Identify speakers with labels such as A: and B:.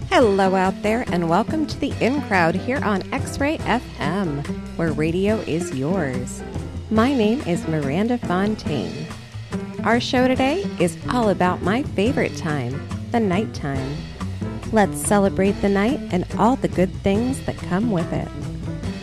A: Hello out there, and welcome to the In Crowd here on X-Ray FM, where radio is yours. My name is Miranda Fontaine. Our show today is all about my favorite time, the nighttime. Let's celebrate the night and all the good things that come with it.